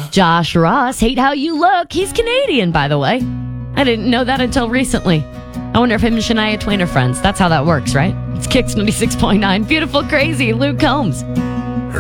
Josh Ross, Hate How You Look. He's Canadian, by the way. I didn't know that until recently. I wonder if him and Shania Twain are friends. That's how that works, right? It's Kicks 96.9. Beautiful, Crazy, Luke Combs.